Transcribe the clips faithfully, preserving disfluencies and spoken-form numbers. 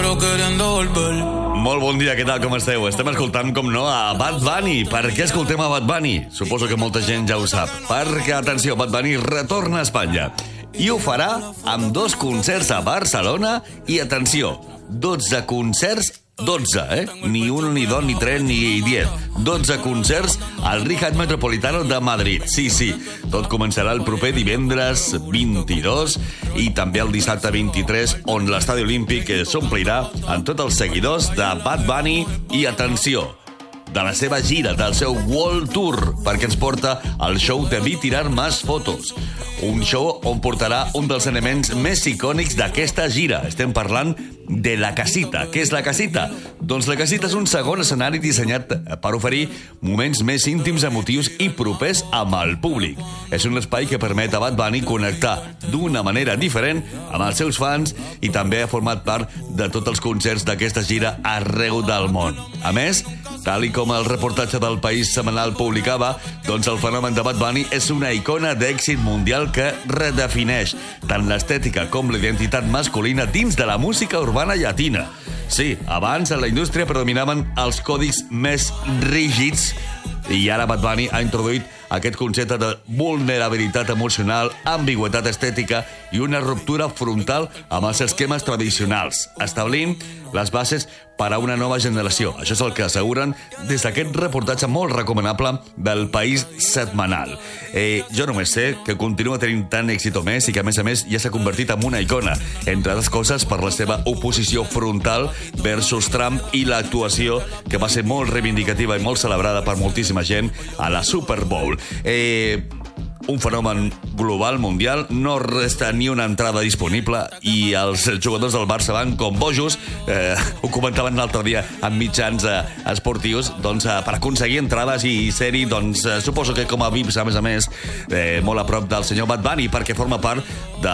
pero queriendo volver. Molt bon dia, què tal, com esteu? Estem escoltant, com no, a Bad Bunny. Per què escoltem a Bad Bunny? Suposo que molta gent ja ho sap. Perquè, atenció, Bad Bunny retorna a Espanya. I ho farà amb dos concerts a Barcelona i, atenció, dotze concerts, dotze, eh? Ni un, ni dos, ni tres, ni diez. dotze concerts al Riad Metropolitano de Madrid. Sí, sí, tot començarà el proper divendres vint-i-dos i també el dissabte vint-i-tres, on l'Estadi Olímpic s'omplirà amb tots els seguidors de Bad Bunny i, atenció, de la seva gira, del seu World Tour, perquè ens porta el show Debí tirar más fotos. Un show on portarà un dels elements més icònics d'aquesta gira. Estem parlant de la casita. Què és la casita? Doncs la casita és un segon escenari dissenyat per oferir moments més íntims, emotius i propers amb el públic. És un espai que permet a Bad Bunny connectar d'una manera diferent amb els seus fans i també ha format part de tots els concerts d'aquesta gira arreu del món. A més, tal i com el reportatge del País setmanal publicava, doncs el fenomen de Bad Bunny és una icona d'èxit mundial que redefineix tant l'estètica com la identitat masculina dins de la música urbana llatina. Sí, abans en la indústria predominaven els codis més rígids i ara Bad Bunny ha introduït aquest concepte de vulnerabilitat emocional, ambigüitat estètica i una ruptura frontal amb els esquemes tradicionals, establint les bases per a una nova generació. Això és el que asseguren des d'aquest reportatge molt recomanable del País setmanal. Eh, jo només sé que continua tenint tant èxit o més i que, a més a més, ja s'ha convertit en una icona, entre altres coses per la seva oposició frontal versus Trump i l'actuació que va ser molt reivindicativa i molt celebrada per moltíssima gent a la Super Bowl. Eh... Un fenomen global, mundial, no resta ni una entrada disponible i els jugadors del Barça van com bojos, eh, ho comentaven l'altre dia en mitjans eh, esportius, doncs eh, per aconseguir entrades i ser-hi, doncs eh, suposo que com a V I Ps, a més a més, eh, molt a prop del senyor Bad Bunny, perquè forma part de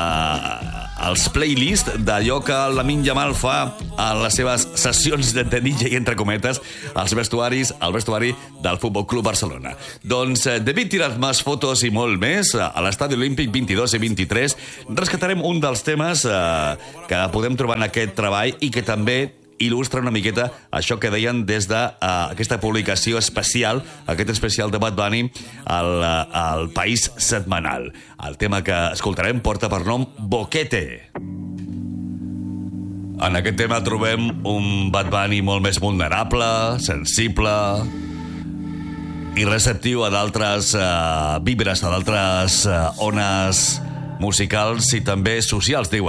els playlists d'allò que la Lamine Yamal fa a les seves sessions de D J, entre cometes, als vestuaris, al vestuari del Futbol Club Barcelona. Doncs eh, Debí tirar más fotos i molt més a l'Estadi Olímpic vint-i-dos i vint-i-tres. Rescatarem un dels temes eh, que podem trobar en aquest treball i que també il·lustra una miqueta això que deien des d'aquesta uh, publicació especial, aquest especial de Bad Bunny al, uh, al País setmanal. El tema que escoltarem porta per nom Boquete. En aquest tema trobem un Bad Bunny molt més vulnerable, sensible i receptiu a d'altres uh, vibres, a d'altres uh, ones musicals i també socials, diuen.